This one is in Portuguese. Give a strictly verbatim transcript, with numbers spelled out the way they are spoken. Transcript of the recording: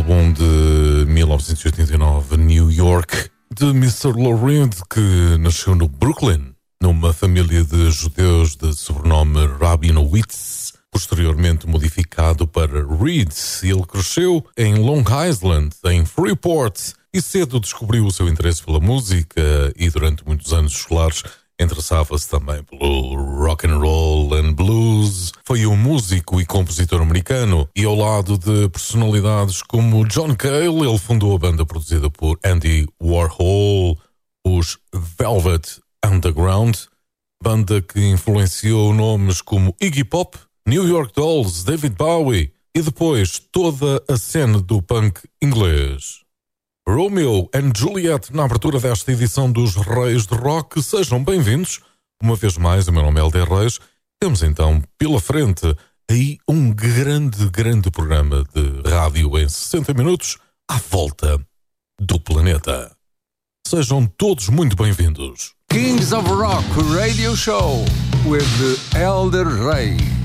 álbum de mil novecentos e oitenta e nove, New York, de mister Lou Reed, que nasceu no Brooklyn, numa família de judeus de sobrenome Rabinowitz, posteriormente modificado para Reed. Ele cresceu em Long Island, em Freeport, e cedo descobriu o seu interesse pela música e durante muitos anos escolares interessava-se também pelo rock and roll and blues. Foi um músico e compositor americano e ao lado de personalidades como John Cale, ele fundou a banda produzida por Andy Warhol, os Velvet Underground, banda que influenciou nomes como Iggy Pop, New York Dolls, David Bowie e depois toda a cena do punk inglês. Romeo and Juliet na abertura desta edição dos Reis de Rock. Sejam bem-vindos. Uma vez mais, o meu nome é Helder Reis. Temos então pela frente aí um grande, grande programa de rádio em sessenta minutos à volta do planeta. Sejam todos muito bem-vindos. Kings of Rock Radio Show with Helder Reis.